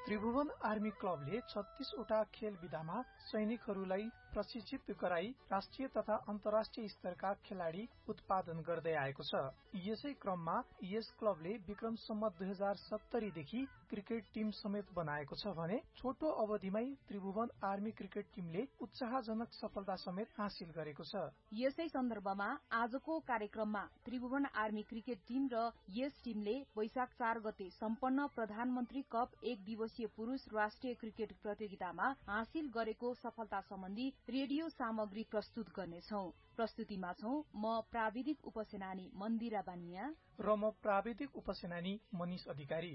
Tribhuvan army क्लबले 36 वटा खेल विधामा सैनिकहरूलाई प्रशिक्षित गराई राष्ट्रिय तथा अन्तर्राष्ट्रिय स्तरका खेलाड़ी उत्पादन गर्दै आएको छ। यसै क्रममा यस क्लबले विक्रम सम्वत 2070 देखि क्रिकेट टिम समेत बनाएको छ भने छोटो अवधिमै त्रिभुवन आर्मी क्रिकेट टिमले उत्साहजनक सफलता समेत हासिल गरेको छ। यसै सन्दर्भमा आजको कार्यक्रममा त्रिभुवन आर्मी क्रिकेट टिम र यस टिमले वैशाख 4 गते सम्पन्न प्रधानमन्त्री कप 1 दिवसीय पुरूष राष्ट्रिय क्रिकेट प्रतियोगितामा हासिल गरेको सफलता सम्बन्धी रेडियो सामग्री प्रस्तुत गर्नेछौ। प्रस्तुतिमा छौं म प्राविधिक उपसेनानी मन्दिरा बानिया र म प्राविधिक उपसेनानी मनिष अधिकारी।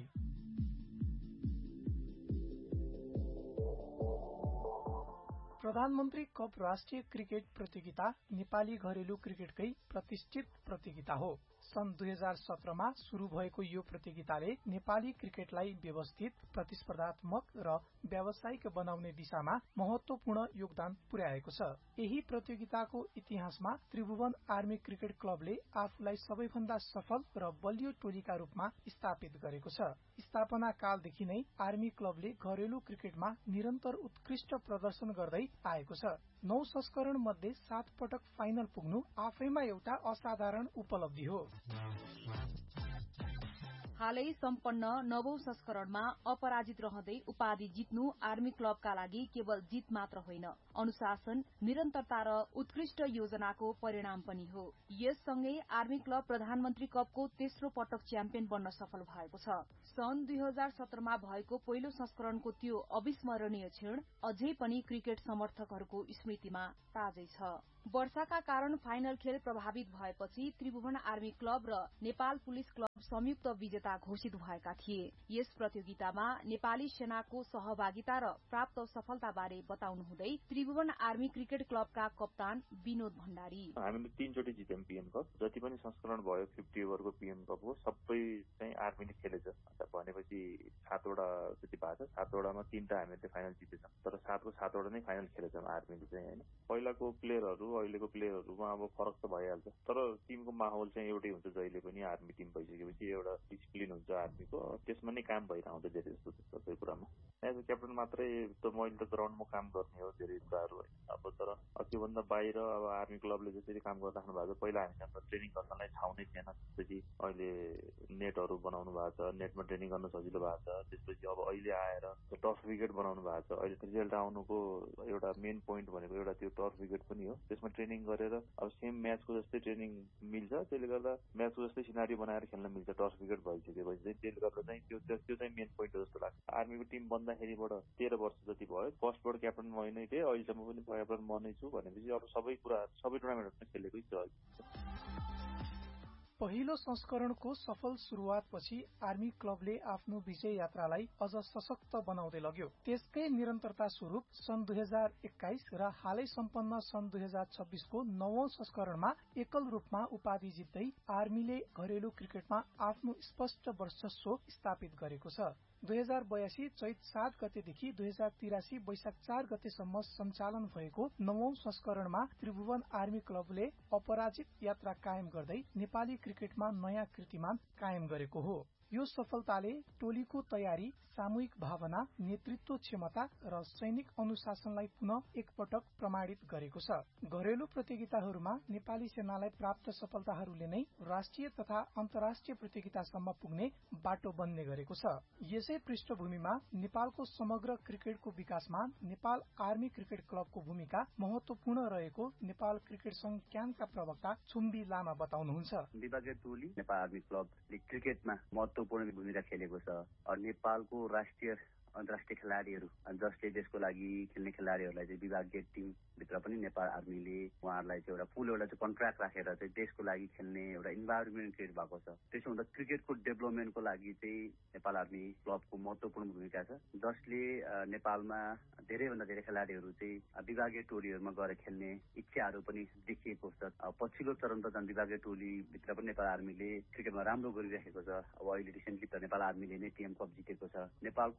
प्रधानमन्त्री कप राष्ट्रिय क्रिकेट प्रतियोगिता नेपाली घरेलु क्रिकेटकै प्रतिष्ठित प्रतियोगिता हो। सन् 2017 मा शुरू भएको यो प्रतियोगिताले नेपाली क्रिकेटलाई व्यवस्थित, प्रतिस्पर्धात्मक र व्यावसायिक बनाउने दिशामा महत्वपूर्ण योगदान पुर्याएको छ। यही प्रतियोगिताको इतिहासमा त्रिभुवन आर्मी क्रिकेट क्लबले आफूलाई सबैभन्दा सफल र बलियो टोलीका रूपमा स्थापित गरेको छ। स्थापना कालदेखि नै आर्मी क्लबले घरेलु क्रिकेटमा निरन्तर उत्कृष्ट प्रदर्शन गर्दै आएको छ। 9 संस्करण मध्ये 7 पटक फाइनल पुग्नु आफैमा एउटा असाधारण उपलब्धि हो। हालै सम्पन्न 9औं संस्करणमा अपराजित रहँदै उपाधि जित्नु आर्मी क्लबका लागि केवल जित मात्र होइन, अनुशासन, निरन्तरता र उत्कृष्ट योजनाको परिणाम पनि हो। यससँगै आर्मी क्लब प्रधानमन्त्री कपको तेस्रो पटक च्याम्पियन बन्न सफल भएको छ। सन् 2017 मा भएको पहिलो संस्करणको त्यो अविस्मरणीय क्षण अझै पनि क्रिकेट समर्थकहरूको स्मृतिमा ताजै छ। वर्षाका कारण फाइनल खेल प्रभावित भएपछि त्रिभुवन आर्मी क्लब र नेपाल पुलिस क्लब संयुक्त विजेता घोषित भएका थिए। यस प्रतियोगितामा नेपाली सेनाको सहभागिता र प्राप्त सफलता बारे बताउनु हुँदै त्रिभुवन आर्मी क्रिकेट क्लबका कप्तान विनोद भण्डारी। हामीले 3 चोटि जित्यौं पीएम कप। जति पनि संस्करण भयो 50 ओभरको पीएम कप हो, सबै चाहिँ आर्मीले खेलेछ। भनेपछि 7 वटा जति भएको छ, 7 वटामा 3 टा हामीले फाइनल जितेछौं। तर 7 को 7 वटा नै फाइनल खेलेछौं आर्मीले चाहिँ हैन। पहिलाको प्लेयरहरु अहिलेको प्लेयरहरुमा अब फरक त भइहाल्छ, तर टिमको माहौल चाहिँ एउटै हुन्छ। जहिले पनि आर्मी टिम भइसकेपछि एउटा डिसिप्लिन हुन्छ आर्मीको, त्यसमा नै काम भइरहन्छ धेरै जस्तो सबै कुरामा। एज अ क्याप्टन मात्रै त मैले त ग्राउन्डमा काम गर्ने हो धेरै कुराहरु हैन। अब तर त्यो भन्दा बाहिर अब आर्मी क्लबले जसरी काम गरिराख्नु भएको छ, पहिला हामीसँग ट्रेनिङ गर्नलाई ठाउँ नै थिएन। त्यसपछि अहिले नेटहरु बनाउनु भएको छ, नेटमा ट्रेनिङ गर्न सजिलो भएको छ। त्यसपछि अब अहिले आएर टर्फ विकेट बनाउनु भएको छ। अहिले रिजल्ट आउनुको एउटा मेन पोइन्ट भनेको एउटा त्यो टर्फ विकेट पनि हो। त्यसमा ट्रेनिङ गरेर अब सेम म्याचको जस्तै ट्रेनिङ मिल्छ, त्यसले गर्दा म्याचको जस्तै सिनारियो बनाएर खेल्न मिल्छ। टर्फ विकेट भइसकेपछि चाहिँ त्यसले गर्दा चाहिँ त्यो चाहिँ मेन पोइन्ट हो जस्तो लाग्छ। आर्मीको टिम बन्दाखेरिबाट 13 वर्ष जति भयो, फर्स्टबाट क्याप्टन म नै थिएँ, अहिलेसम्म पनि क्याप्टन म नै छु भनेपछि अब सबै कुरा सबै टुर्नामेन्टहरुमा खेलेकै छ। पहिलो संस्करणको सफल शुरुआतपछि आर्मी क्लबले आफ्नो विजय यात्रालाई अझ सशक्त बनाउँदै लग्यो। त्यसकै निरन्तरता स्वरूप सन् 2021 र हालै सम्पन्न सन् 2026 को 9औं संस्करणमा एकल रूपमा उपाधि जित्दै आर्मीले घरेलु क्रिकेटमा आफ्नो स्पष्ट वर्चस्व स्थापित गरेको छ। 2082 चैत 7 गतेदेखि 2083 वैशाख 4 गतेसम्म सञ्चालन भएको 9औं संस्करणमा त्रिभुवन आर्मी क्लबले अपराजित यात्रा कायम गर्दै नेपाली क्रिकेटमा नयाँ कीर्तिमान कायम गरेको हो। यो सफलताले टोलीको तयारी, सामूहिक भावना, नेतृत्व क्षमता र सैनिक अनुशासनलाई पुनः एकपटक प्रमाणित गरेको छ। घरेलु प्रतियोगिताहरूमा नेपाली सेनालाई प्राप्त सफलताहरूले नै राष्ट्रिय तथा अन्तर्राष्ट्रिय प्रतियोगितासम्म पुग्ने बाटो बन्ने गरेको छ। यसै पृष्ठभूमिमा नेपालको समग्र क्रिकेटको विकासमा नेपाल आर्मी क्रिकेट क्लबको भूमिका महत्वपूर्ण रहेको नेपाल क्रिकेट संघ क्यानका प्रवक्ता छुम्बी लामा बताउनुहुन्छ। विभागीय टोली नेपाल आर्मी क्लबले क्रिकेटमा महत्वपूर्ण भूमिका खेलेको छ। नेपालको राष्ट्रिय अन्तर्राष्ट्रिय खेलाड़ीहरू जसले देशको लागि खेल्ने खेलाड़ीहरूलाई चाहिँ विभागीय टिम भित्र पनि नेपाल आर्मीले उहाँहरूलाई चाहिँ एउटा फुल एउटा कन्ट्र्याक्ट राखेर चाहिँ देशको लागि खेल्ने एउटा इन्भाइरोमेन्ट क्रिएट भएको छ। त्यसो हुँदा क्रिकेटको डेभलपमेन्टको लागि चाहिँ नेपाल आर्मी क्लबको महत्वपूर्ण भूमिका छ, जसले नेपालमा धेरैभन्दा धेरै खेलाड़ीहरू चाहिँ विभागीय टोलीहरूमा गएर खेल्ने इच्छाहरू पनि देखिएको छ। पछिल्लो चरण त झन् विभागीय टोली भित्र पनि नेपाल आर्मीले क्रिकेटमा राम्रो गरिरहेको छ। अब अहिले रिसेन्टली त नेपाल आर्मीले नै टिएम कप जितेको छ। नेपालको क्रिकेट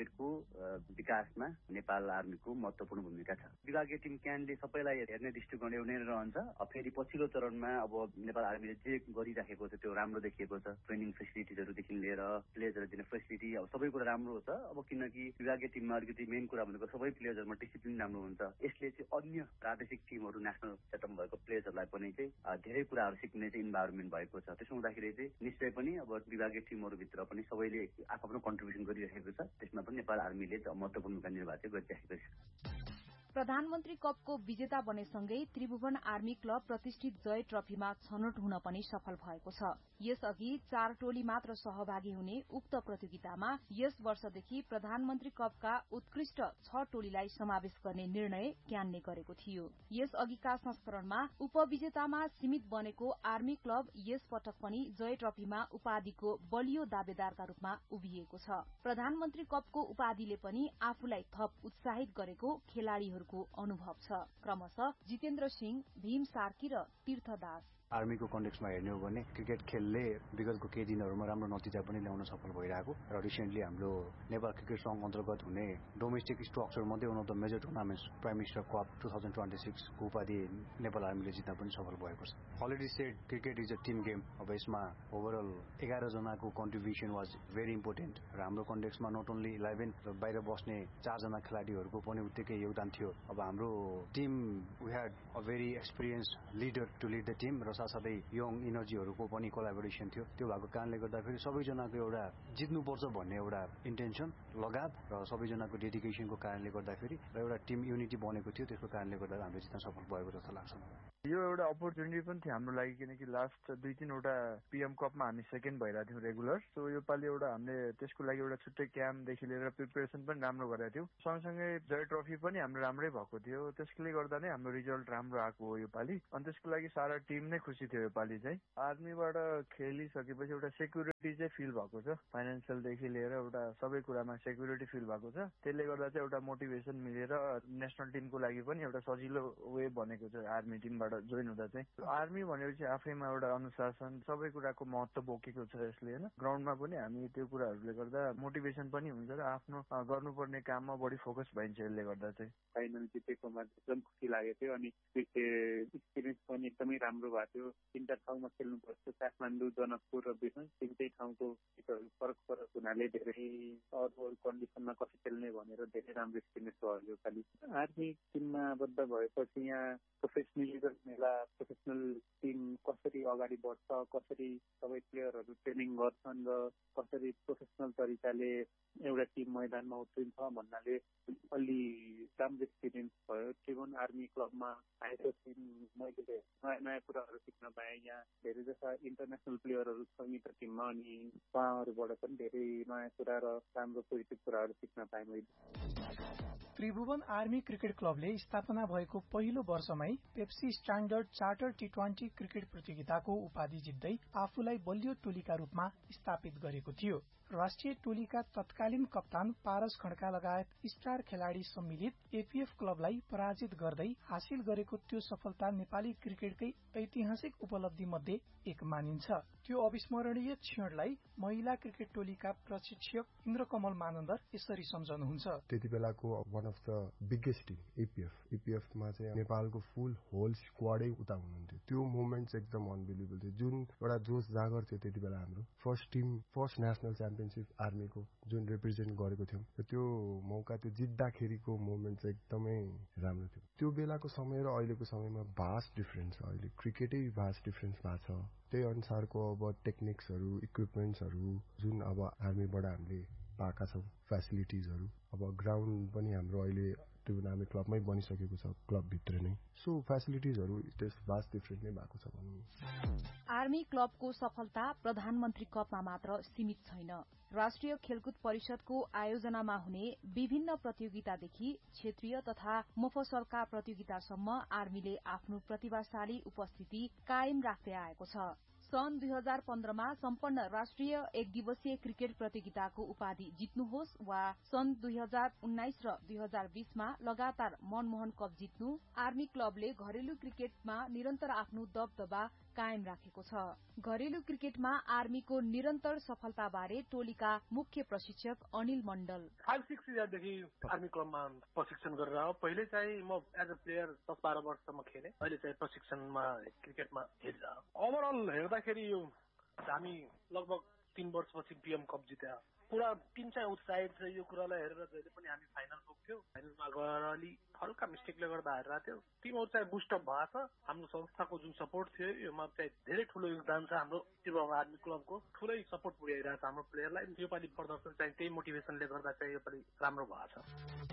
क्रिकेटको विकासमा नेपाल आर्मीको महत्त्वपूर्ण भूमिका छ। विभागीय टिम क्यानले सबैलाई हेर्ने दृष्टिकोण एउटै रहन्छ। फेरि पछिल्लो चरणमा अब नेपाल आर्मीले जे गरिराखेको छ त्यो राम्रो देखिएको छ। ट्रेनिङ फेसिलिटिजहरूदेखि लिएर प्लेयर्सहरू दिने फेसिलिटी अब सबै कुरा राम्रो छ। अब किनकि विभागीय टिममा अलिकति मेन कुरा भनेको सबै प्लेयर्सहरूमा डिसिप्लिन राम्रो हुन्छ। यसले चाहिँ अन्य प्रादेशिक टिमहरू नेसनल सेटअप भएको प्लेयर्सहरूलाई पनि चाहिँ धेरै कुराहरू सिक्ने चाहिँ इन्भाइरोमेन्ट भएको छ। त्यसो हुँदाखेरि चाहिँ निश्चय पनि अब विभागीय टिमहरूभित्र पनि सबैले आफ्नो कन्ट्रिब्युसन गरिरहेको छ। त्यसमा पनि नेपाल आर्मीले महत्त्वपूर्ण भूमिका निर्वाह गरिरहेको छ। प्रधानमन्त्री कपको विजेता बनेसँगै त्रिभुवन आर्मी क्लब प्रतिष्ठित जय ट्रफीमा छनौट हुन पनि सफल भएको छ। यसअघि 4 टोली मात्र सहभागी हुने उक्त प्रतियोगितामा यस वर्षदेखि प्रधानमन्त्री कपका उत्कृष्ट 6 टोलीलाई समावेश गर्ने निर्णय क्यानले गरेको थियो। यसअघिका संस्करणमा उपविजेतामा सीमित बनेको आर्मी क्लब यस पटक पनि जय ट्रफीमा उपाधिको बलियो दावेदारका रूपमा उभिएको छ। प्रधानमन्त्री कपको उपाधिले पनि आफूलाई थप उत्साहित गरेको खेलाड़ीहरूको अनुभव छ। क्रमशः जितेन्द्र सिंह, भीम सार्की र तीर्थदास। आर्मीको कन्टेक्समा हेर्ने हो भने क्रिकेट खेलले विगतको केही दिनहरूमा राम्रो नतिजा पनि ल्याउन सफल भइरहेको र रिसेन्टली हाम्रो नेपाल क्रिकेट संघ अन्तर्गत हुने डोमेस्टिक स्ट्रक्चर मध्ये one of the major tournaments prime minister cup 2026 को उपाधि नेपाल आर्मीले जित्न पनि सफल भएको छ। Already shed cricket is a team game. अब यसमा ओभरअल 11 जनाको कन्ट्रिब्युसन वाज भेरी इम्पोर्टेन्ट र हाम्रो कन्टेक्समा नट ओन्ली 11 र बाहिर बस्ने 4 जना खेलाडीहरूको पनि उत्तिकै योगदान थियो। अब हाम्रो team we had a very experience leader to lead the team र साथसाथै यङ इनर्जीहरूको पनि कोलाबोरेसन थियो। त्यो भएको कारणले गर्दाखेरि सबैजनाको एउटा जित्नुपर्छ भन्ने एउटा इन्टेन्सन लगाव र सबैजनाको डेडिकेसनको कारणले गर्दाखेरि र एउटा टिम युनिटी बनेको थियो। त्यसको कारणले गर्दा हामीले जित्न सफल भएको जस्तो लाग्छ। यो एउटा अपर्च्युनिटी पनि थियो हाम्रो लागि किनकि लास्ट 2-3 वटा पीएम कपमा हामी सेकेन्ड भइरहेको थियौँ रेगुलर। सो यो पालि एउटा हामीले त्यसको लागि एउटा छुट्टै क्याम्पदेखि लिएर प्रिपरेसन पनि राम्रो गरेका थियौँ। सँगसँगै जय ट्रफी पनि हाम्रो राम्रै भएको थियो। त्यसले गर्दा नै हाम्रो रिजल्ट राम्रो आएको हो यो पालि। अनि त्यसको लागि सारा टिम नै खुसी थियो यो पालि चाहिँ। आर्मीबाट खेलिसकेपछि एउटा सेक्युरिटी चाहिँ फिल भएको छ। फाइनेन्सियलदेखि लिएर एउटा सबै कुरामा सेक्युरिटी फिल भएको छ। त्यसले गर्दा चाहिँ एउटा मोटिभेसन मिलेर नेसनल टिमको लागि पनि एउटा सजिलो वे बनेको छ आर्मी टिमबाट जोइन हुँदा चाहिँ। आर्मी भनेपछि आफैमा एउटा अनुशासन सबै कुराको महत्त्व बोकेको छ यसले होइन। ग्राउन्डमा पनि हामी त्यो कुराहरूले गर्दा मोटिभेसन पनि हुन्छ र आफ्नो गर्नुपर्ने काममा बढी फोकस भइन्छ यसले गर्दा चाहिँ। फाइनल जितेकोमा एकदम खुसी लागेको थियो अनि एक्सपिरियन्स पनि एकदमै राम्रो भएको थियो। 3टा ठाउँमा खेल्नु पर्थ्यो, काठमाडौँ, जनकपुर र बिरगञ्ज। 3टै ठाउँको फरक हुनाले धेरै अरू कन्डिसनमा कसरी खेल्ने भनेर धेरै राम्रो एक्सपिरियन्स भयो यो पालि। आर्मी टिममा आबद्ध भएपछि यहाँ प्रोफेसनलिजम मेला, प्रोफेसनल टिम कसरी अगाडि बढ्छ, कसरी सबै प्लेयरहरू ट्रेनिङ गर्छन् र कसरी प्रोफेसनल तरिकाले एउटा टिम मैदानमा उत्रिन्छ भन्नाले अलि राम्रो एक्सपिरियन्स भयो। त्रिभुवन आर्मी क्लबमा आएपछि मैले नयाँ कुराहरू सिक्न पाएँ। यहाँ धेरै जस्ता इन्टरनेसनल प्लेयरहरू छ यी टिममा अनि उहाँहरूबाट पनि धेरै नयाँ कुरा र राम्रो पोजिटिभ कुराहरू सिक्न पाएँ मैले। त्रिभुवन आर्मी क्रिकेट क्लबले स्थापना भएको पहिलो वर्षमै Pepsi standard charter T20 cricket प्रतियोगिताको उपाधि जित्दै आफूलाई बलियो टोलीका रूपमा स्थापित गरेको थियो। राष्ट्रिय टोलीका तत्कालीन कप्तान पारस खड्का लगायत स्टार खेलाड़ी सम्मिलित एपीएफ क्लबलाई पराजित गर्दै हासिल गरेको त्यो सफलता नेपाली क्रिकेटकै ऐतिहासिक उपलब्धि मध्ये एक मानिन्छ। त्यो अविस्मरणीय क्षणलाई महिला क्रिकेट टोलीका प्रशिक्षक इन्द्रकमल मानन्दर यसरी सम्झनुहुन्छ। त्यति बेलाको one of the biggest team एपीएफमा चाहिँ नेपालको फुल होल स्क्वाडै उता हुनुहुन्थ्यो। त्यो मोमेन्ट एकदम अनबिलिभेबल थियो। जुन एउटा जोस जागर थियो त्यति बेला हाम्रो फर्स्ट नेसनल च्याम्पियनशिप आर्मीको जुन रिप्रेजेन्ट गरेको थियौँ। त्यो मौका त्यो जित्दाखेरिको मोमेन्ट चाहिँ एकदमै राम्रो थियो। त्यो बेलाको समय र अहिलेको समयमा भास्ट डिफरेन्स छ। अहिले क्रिकेटै भास्ट डिफरेन्स भएको छ। त्यही अनुसारको अब टेक्निक्सहरू, इक्विपमेन्ट्सहरू जुन अब आर्मीबाट हामीले पाएका छौँ, फेसिलिटिजहरू अब ग्राउन्ड पनि हाम्रो अहिले त्यो आर्मी क्लबमै बनिसकेको छ, क्लबभित्र नै। सो फेसिलिटिजहरू त्यस भास्ट डिफरेन्ट नै भएको छ भनौँ। आर्मी क्लबको सफलता प्रधानमन्त्री कपमा मात्र सीमित छैन। राष्ट्रिय खेलकुद परिषदको आयोजनामा हुने विभिन्न प्रतियोगितादेखि क्षेत्रीय तथा मफसलका प्रतियोगितासम्म आर्मीले आफ्नो प्रतिभाशाली उपस्थिति कायम राख्दै आएको छ। सन् 2015मा सम्पन्न राष्ट्रिय एक दिवसीय क्रिकेट प्रतियोगिताको उपाधि जित्नुहोस् वा सन् 2019 र 2020मा लगातार मनमोहन कप जित्नु आर्मी क्लबले घरेलु क्रिकेटमा निरन्तर आफ्नो दबदबा कायम राखेको छ। घरेलु क्रिकेटमा आर्मीको निरन्तर सफलताबारे टोलीका मुख्य प्रशिक्षक अनिल मण्डल 5-6 इयरदेखि आर्मी क्लबमा प्रशिक्षण गरेर आयो। पहिले चाहिँ म एज अ प्लेयर 10-12 वर्षसम्म खेलेँ। अहिले चाहिँ प्रशिक्षणमा क्रिकेटमा हेरिरहेको। ओभरअल हेर्दाखेरि यो हामी लगभग 3 वर्षपछि पीएम कप जित्या। पुरा टिम चाहिँ उत्साहित छ। यो कुरालाई हेरेर जहिले पनि हामी फाइनल पुग्थ्यौँ। फाइनलमा गएर अलि हल्का मिस्टेकले गर्दा हारिरहेको थियो। टिमहरू चाहिँ बुस्टअप भएको छ। हाम्रो संस्थाको जुन सपोर्ट थियो योमा चाहिँ धेरै ठुलो योगदान छ। हाम्रो त्रिभुवन आर्मी क्लबको ठुलै सपोर्ट पुर्याइरहेको छ हाम्रो प्लेयरलाई। योपालि प्रदर्शन चाहिँ त्यही मोटिभेसनले गर्दा चाहिँ योपालि राम्रो भएको छ।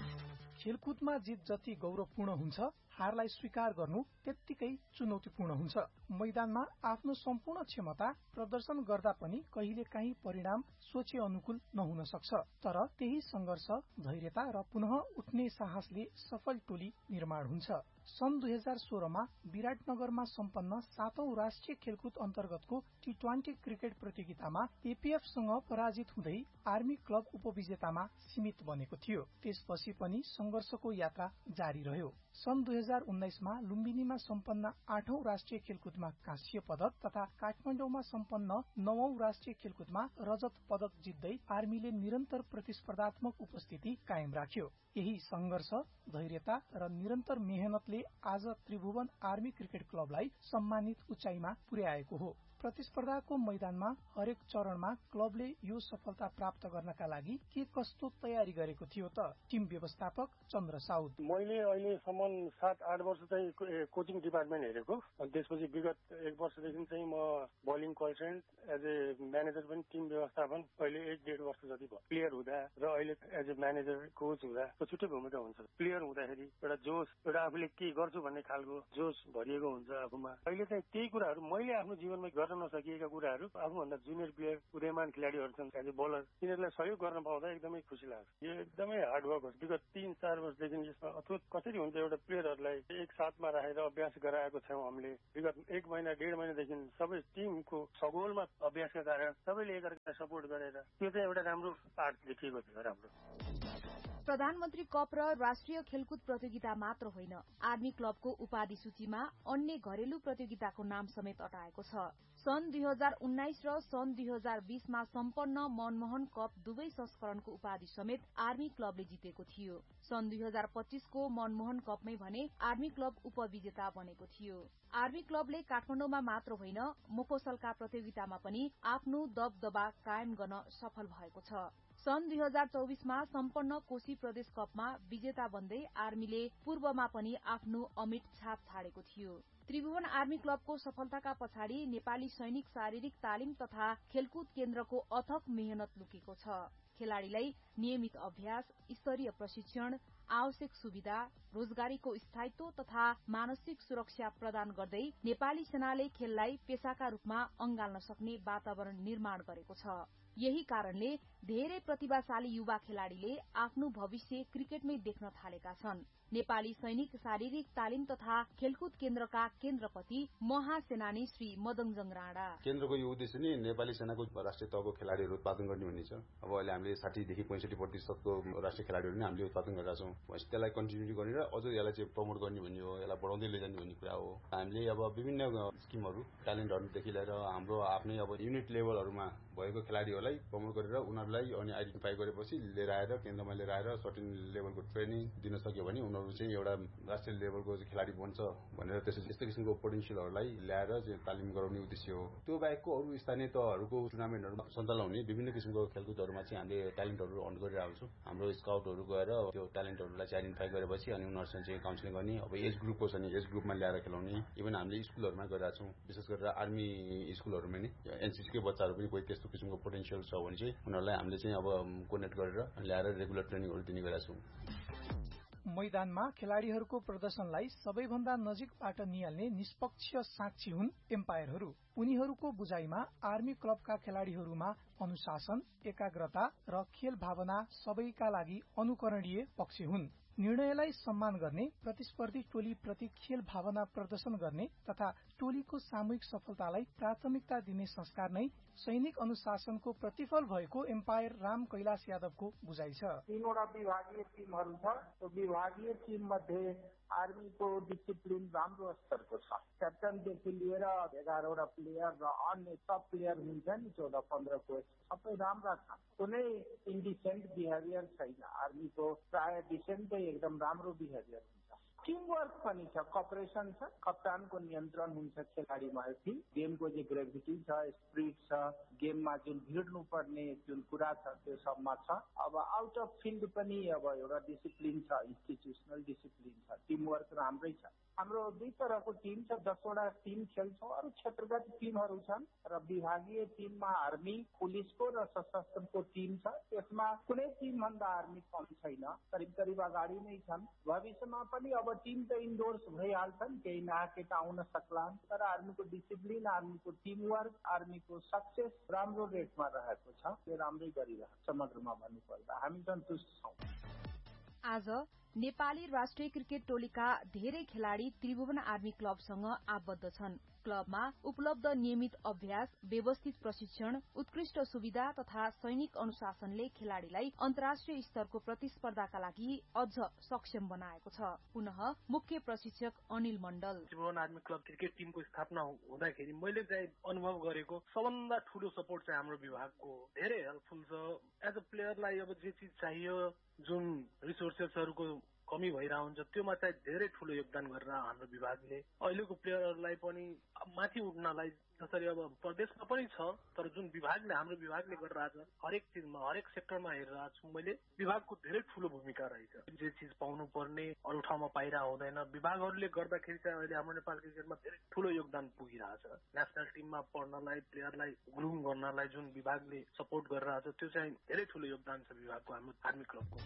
खेलकुदमा जित जति गौरवपूर्ण हुन्छ, हारलाई स्वीकार गर्नु त्यत्तिकै चुनौतीपूर्ण हुन्छ। मैदानमा आफ्नो सम्पूर्ण क्षमता प्रदर्शन गर्दा पनि कहिलेकाहीँ परिणाम सोचे अनुकूल नहुन सक्छ। तर त्यही संघर्ष, धैर्यता र पुनः उठ्ने साहसले सफल टोली निर्माण हुन्छ। सन् 2016मा विराटनगरमा सम्पन्न 7औं राष्ट्रिय खेलकुद अन्तर्गतको T20 क्रिकेट प्रतियोगितामा एपीएफसँग पराजित हुँदै आर्मी क्लब उपविजेतामा सीमित बनेको थियो। त्यसपछि पनि संघर्षको यात्रा जारी रह्यो। सन् 2019मा लुम्बिनीमा सम्पन्न 8औं राष्ट्रिय खेलकुदमा काँस्य पदक तथा काठमाडौँमा सम्पन्न 9औं राष्ट्रिय खेलकुदमा रजत पदक जित्दै आर्मीले निरन्तर प्रतिस्पर्धात्मक उपस्थिति कायम राख्यो। यही संघर्ष, धैर्यता र निरन्तर मेहनतले आज त्रिभुवन आर्मी क्रिकेट क्लबलाई सम्मानित उचाइमा पुर्याएको हो। प्रतिस्पर्धाको मैदानमा हरेक चरणमा क्लबले यो सफलता प्राप्त गर्नका लागि के कस्तो तयारी गरेको थियो त? टिम व्यवस्थापक चन्द्र साउद मैले अहिलेसम्म 7-8 वर्ष चाहिँ कोचिङ डिपार्टमेन्ट हेरेको। अनि त्यसपछि विगत 1 वर्षदेखि चाहिँ म bowling consultant as a manager पनि टिम व्यवस्थापन अहिले 1-1.5 वर्ष जति भयो। प्लेयर हुँदा र अहिले एज ए म्यानेजर कोच हुँदा छुट्टै भूमिका हुन्छ। प्लेयर हुँदाखेरि एउटा जोस, एउटा आफूले के गर्छु भन्ने खालको जोस भरिएको हुन्छ आफूमा। अहिले चाहिँ त्यही कुराहरू मैले आफ्नो जीवनमा गर्न नसकिएका कुराहरू आफूभन्दा जुनियर प्लेयर उदयमान खेलाडीहरू छन् एज ए बलर, तिनीहरूलाई सहयोग गर्न पाउँदा एकदमै खुसी लाग्छ। यो एकदमै हार्डवर्क हो। विगत 3-4 वर्षदेखि यसमा अथवा कसरी हुन्छ एउटा प्लेयरहरूलाई एक साथमा राखेर अभ्यास गराएको छौँ हामीले। विगत 1 महिना 1.5 महिनादेखि सबै टिमको सगोलमा अभ्यासका कारण सबैले एकअर्कालाई सपोर्ट गरेर त्यो चाहिँ एउटा राम्रो पार्ट देखिएको थियो। राम्रो प्रधानमन्त्री कप र राष्ट्रिय खेलकुद प्रतियोगिता मात्र होइन, आर्मी क्लबको उपाधि सूचीमा अन्य घरेलु प्रतियोगिताको नाम समेत अटाएको छ। सन् 2019 र सन् 2020मा सम्पन्न मनमोहन कप दुवै संस्करणको उपाधि समेत आर्मी क्लबले जितेको थियो। सन् 2025 को मनमोहन कपमै भने आर्मी क्लब उपविजेता बनेको थियो। आर्मी क्लबले काठमाडौँमा मात्र होइन, मोफोसलका प्रतियोगितामा पनि आफ्नो दबदबा कायम गर्न सफल भएको छ। सन् 2024मा सम्पन्न कोशी प्रदेश कपमा विजेता बन्दै आर्मीले पूर्वमा पनि आफ्नो अमिट छाप छाडेको थियो। त्रिभुवन आर्मी क्लबको सफलताका पछाडि नेपाली सैनिक शारीरिक तालिम तथा खेलकुद केन्द्रको अथक मेहनत लुकेको छ। खेलाड़ीलाई नियमित अभ्यास, स्तरीय प्रशिक्षण, आवश्यक सुविधा, रोजगारीको स्थायित्व तथा मानसिक सुरक्षा प्रदान गर्दै नेपाली सेनाले खेललाई पेशाका रूपमा अँगाल्न सक्ने वातावरण निर्माण गरेको छ। यही कारणले धेरै प्रतिभाशाली युवा खेलाड़ीले आफ्नो भविष्य क्रिकेटमै देख्न थालेका छन्। नेपाली सैनिक शारीरिक तालिम तथा खेलकुद केन्द्रका केन्द्रपति महासेनानी श्री मदङजङ राणा केन्द्रको यो उद्देश्य नै नेपाली सेनाको राष्ट्रिय तहको खेलाड़ीहरू उत्पादन गर्ने भन्ने छ। अब अहिले हामीले 60 देखि 65% को राष्ट्रिय खेलाड़ीहरू नै हामीले उत्पादन गरेका छौँ। त्यसलाई कन्टिन्यू गरेर अझ यसलाई चाहिँ प्रमोट गर्ने भन्ने हो, यसलाई बढाउँदै लैजाने भन्ने कुरा हो। हामीले अब विभिन्न स्किमहरू, ट्यालेन्टहरूदेखि लिएर हाम्रो आफ्नै अब युनिट लेभलहरूमा भएको खेलाड़ीहरूलाई प्रमोट गरेर उनीहरूलाई अनि आइडेन्टिफाई गरेपछि लिएर आएर केन्द्रमा लिएर आएर सर्टेन लेभलको ट्रेनिङ दिन सक्यो भने उनीहरू चाहिँ एउटा राष्ट्रिय लेभलको खेलाडी बन्छ भनेर त्यसरी यस्तो किसिमको पोटेन्सियलहरूलाई ल्याएर चाहिँ तालिम गराउने उद्देश्य हो। त्यो बाहेकको अरू स्थानीय तहहरूको टुर्नामेन्टहरू सञ्चालन हुने विभिन्न किसिमको खेलकुदहरूमा चाहिँ हामीले ट्यालेन्टहरू अन्ड गरिरहेको छौँ। हाम्रो स्काउटहरू गएर त्यो ट्यालेन्टहरूलाई चाहिँ आइडेन्टिफाई गरेपछि अनि उनीहरूसँग चाहिँ काउन्सिलिङ गर्ने, अब एज ग्रुपको छ नि एज ग्रुपमा ल्याएर खेलाउने, इभन हामीले स्कुलहरूमा गरिरहेको छौँ। विशेष गरेर आर्मी स्कुलहरूमा नि एनसीसीकै बच्चाहरू पनि कोही त्यस्तो किसिमको पोटेन्सियल छ भने चाहिँ उनीहरूलाई हामीले चाहिँ अब कोर्डिनेट गरेर ल्याएर रेगुलर ट्रेनिङहरू दिने गरेका छौँ। मैदानमा खेलाड़ीहरूको प्रदर्शनलाई सबैभन्दा नजिकबाट निहाल्ने निष्पक्ष साक्षी हुन् एम्पायरहरू। उनीहरूको बुझाइमा आर्मी क्लबका खेलाड़ीहरूमा अनुशासन, एकाग्रता र खेल भावना सबैका लागि अनुकरणीय पक्ष हुन्। निर्णयलाई सम्मान गर्ने, प्रतिस्पर्धी टोली प्रति खेल भावना प्रदर्शन गर्ने तथा टोलीको सामूहिक सफलतालाई प्राथमिकता दिने संस्कार नै सैनिक अनुशासनको प्रतिफल भएको एम्पायर राम कैलाश यादवको बुझाइ छ। 3वटा विभागीय टिमहरू छ। त्यो विभागीय टिम मध्ये आर्मीको डिसिप्लिन राम्रो स्तरको छ। क्याप्टनदेखि लिएर 11वटा प्लेयर र अन्य सब प्लेयर हुन्छ नि 14-15 कोच सबै राम्रा छन्। कुनै इन्डिसेन्ट बिहेभियर छैन। आर्मीको प्राय डिसेन्टै एकदम राम्रो बिहेभियर हुन्छ। टिमवर्क पनि छ, कपरेसन छ, कप्तानको नियन्त्रण हुन्छ खेलाडीमाथि। गेमको जो ग्रेभिटी छ, स्पिरिट छ, गेममा जुन भिड्नु पर्ने जुन कुरा छ त्यो सबमा छ। अब आउट अफ फिल्ड पनि अब एउटा डिसिप्लिन छ, इन्स्टिट्युसनल डिसिप्लिन छ, टिमवर्क राम्रै छ। हाम्रो दुई तरहको टिम छ, 10वटा टिम खेल्छौँ। अरू क्षेत्रगत टिमहरू छन् र विभागीय टिममा आर्मी, पुलिसको र सशस्त्रको टिम छ। त्यसमा कुनै टिमभन्दा आर्मी कम छैन, करिब अगाडि नै छन्। भविष्यमा पनि अब टिम त इन्डोर्स भइहाल्छन्, केही नयाँ केटा आउन सक्लान्, तर आर्मीको डिसिप्लिन, आर्मीको टिमवर्क, आर्मीको सक्सेस राम्रो रेटमा रहेको छ। त्यो राम्रै गरिरहेको समग्रमा भन्नुपर्दा हामी सन्तुष्ट छौँ। आज नेपाली राष्ट्रिय क्रिकेट टोलीका धेरै खेलाड़ी त्रिभुवन आर्मी क्लबसँग आबद्ध छन्। क्लबमा उपलब्ध नियमित अभ्यास, व्यवस्थित प्रशिक्षण, उत्कृष्ट सुविधा तथा सैनिक अनुशासनले खेलाड़ीलाई अन्तर्राष्ट्रिय स्तरको प्रतिस्पर्धाका लागि अझ सक्षम बनाएको छ। पुनः मुख्य प्रशिक्षक अनिल मण्डल। त्रिभुवन आर्मी क्लब क्रिकेट टिमको स्थापना हुँदाखेरि मैले चाहिँ अनुभव गरेको सबभन्दा ठूलो सपोर्ट चाहिँ हाम्रो विभागको धेरै हेल्पफुल छ। एज अ प्लेयरलाई अब जे चिज चाहियो, जुन रिसोर्सेसहरूको कमी भइरहेको हुन्छ त्योमा चाहिँ धेरै ठूलो योगदान गरेर हाम्रो विभागले अहिलेको प्लेयरहरूलाई पनि माथि उठ्नलाई, जसरी अब प्रदेशमा पनि छ, तर जुन विभागले हाम्रो विभागले गरिरहेछ हरेक चिजमा, हरेक सेक्टरमा हेरिरहेको छु मैले, विभागको धेरै ठूलो भूमिका रहेछ। जे चिज पाउनु पर्ने अरू ठाउँमा पाइरहेको हुँदैन। विभागहरूले गर्दाखेरि चाहिँ अहिले हाम्रो नेपाल क्रिकेटमा धेरै ठूलो योगदान पुगिरहेछ। नेसनल टिममा पढ्नलाई, प्लेयरलाई ग्रुम गर्नलाई जुन विभागले सपोर्ट गरिरहेछ त्यो चाहिँ धेरै ठूलो योगदान छ विभागको, हाम्रो आर्मी क्लबको।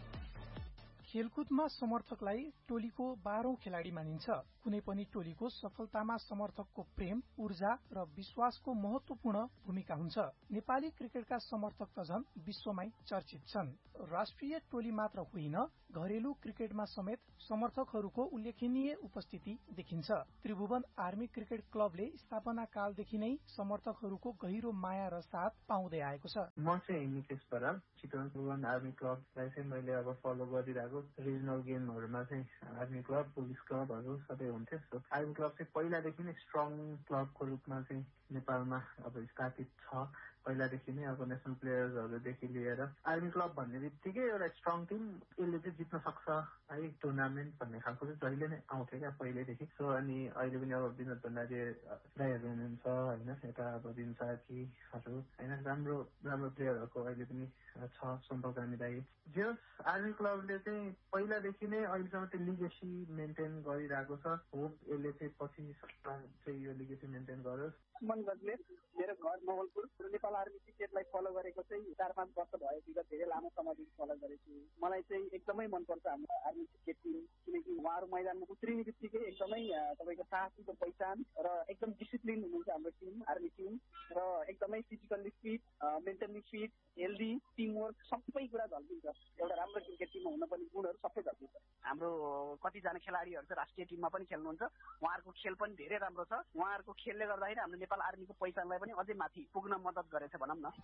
खेलकुदमा समर्थकलाई टोलीको 12औं खेलाड़ी मानिन्छ। कुनै पनि टोलीको सफलतामा समर्थकको प्रेम, ऊर्जा र विश्वासको महत्वपूर्ण भूमिका हुन्छ। नेपाली क्रिकेटका समर्थक त झन् विश्वमै चर्चित छन्। राष्ट्रिय टोली मात्र होइन, घरेलु क्रिकेटमा समेत समर्थकहरूको उल्लेखनीय उपस्थिति देखिन्छ। त्रिभुवन आर्मी क्रिकेट क्लबले स्थापना कालदेखि नै समर्थकहरूको गहिरो माया र साथ पाउँदै आएको छ। म चाहिँ निकेश बराल, चितवन त्रिभुवन आर्मी क्लबलाई चाहिँ मैले अब फलो गरिरहेको। रिजनल गेमहरूमा चाहिँ आर्मी क्लब, पुलिस क्लबहरू सबै हुन्थ्यो। सो आर्मी क्लब चाहिँ पहिलादेखि नै स्ट्रङ क्लबको रूपमा चाहिँ नेपालमा अब स्थापित छ। पहिलादेखि नै अब नेसनल प्लेयर्सहरूदेखि लिएर आर्मी क्लब भन्ने बित्तिकै एउटा स्ट्रङ टिम, यसले चाहिँ जित्न सक्छ है टुर्नामेन्ट भन्ने खालको चाहिँ जहिले नै आउँथ्यो क्या पहिल्यैदेखि। सो अनि अहिले पनि अब विनोद भण्डारी दाइहरू हुनुहुन्छ होइन, यता अब दिन साथीहरू होइन, राम्रो राम्रो प्लेयरहरूको अहिले पनि छ, सम्पर्कामी दाइ। जस आर्मी क्लबले चाहिँ पहिलादेखि नै अहिलेसम्म त्यो लिगेसी मेन्टेन गरिरहेको छ। होप यसले चाहिँ पछि चाहिँ यो लिगेसी मेन्टेन गरोस्। सुमन गजले, मेरो घर मोहलपुर। नेपाल आर्मी क्रिकेटलाई फलो गरेको चाहिँ 4-5 वर्ष भयो, विगत धेरै लामो समयदेखि फलो गरेछु। मलाई चाहिँ एकदमै मनपर्छ हाम्रो आर्मी क्रिकेट टिम, किनकि उहाँहरू मैदानमा उत्रिने बित्तिकै एकदमै तपाईँको साहसीको पहिचान र एकदम डिसिप्लिन हुनुहुन्छ हाम्रो टिम, आर्मी टिम, र एकदमै physically fit, mentally fit, healthy, teamwork सबै कुरा झल्किन्छ। एउटा राम्रो क्रिकेट टिममा हुनुपर्ने गुणहरू सबै झल्किन्छ। हाम्रो कतिजना खेलाडीहरू चाहिँ राष्ट्रिय टिममा पनि खेल्नुहुन्छ। उहाँहरूको खेल पनि धेरै राम्रो छ। उहाँहरूको खेलले गर्दाखेरि हाम्रो नेपाल आर्मीको पहिचानलाई पनि अझै माथि पुग्न मद्दत गरेछ भनौँ न।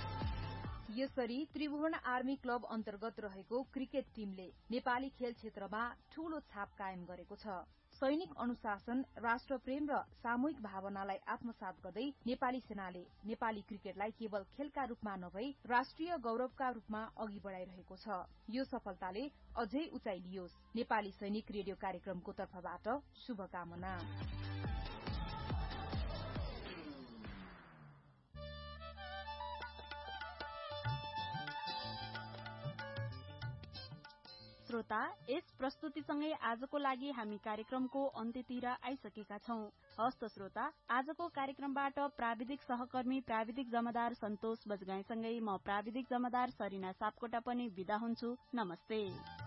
यसरी त्रिभुवन आर्मी क्लब अन्तर्गत रहेको क्रिकेट टिमले नेपाली खेल क्षेत्रमा ठूलो छाप कायम गरेको छ। सैनिक अनुशासन, राष्ट्रप्रेम र सामूहिक भावनालाई आत्मसात गर्दै नेपाली सेनाले नेपाली क्रिकेटलाई केवल खेलका रूपमा नभई राष्ट्रिय गौरवका रूपमा अघि बढ़ाइरहेको छ। यो सफलताले अझै उचाइ लियोस्। नेपाली सैनिक रेडियो कार्यक्रमको तर्फबाट शुभकामना। श्रोता, यस प्रस्तुतिसँगै आजको लागि हामी कार्यक्रमको अन्त्यतिर आइसकेका छौं। हस्त श्रोता, आजको कार्यक्रमबाट प्राविधिक सहकर्मी प्राविधिक जमादार सन्तोष बजगाईसँगै म प्राविधिक जमादार सरिना सापकोटा पनि बिदा हुन्छु। नमस्ते।